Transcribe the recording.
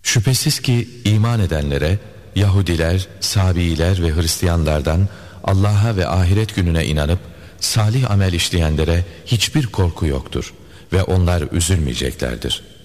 Şüphesiz ki iman edenlere, Yahudiler, Sabiiler ve Hristiyanlardan Allah'a ve ahiret gününe inanıp salih amel işleyenlere hiçbir korku yoktur ve onlar üzülmeyeceklerdir.